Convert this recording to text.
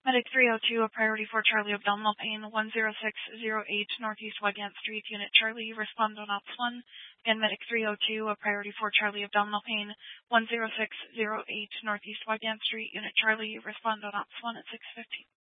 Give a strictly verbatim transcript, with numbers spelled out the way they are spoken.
Medic three oh two, a priority for Charlie, abdominal pain, one zero six zero eight Northeast Wygant Street, Unit Charlie, respond on ops one. And Medic three oh two, a priority for Charlie, abdominal pain, one zero six zero eight Northeast Wygant Street, Unit Charlie, respond on ops one at six fifteen.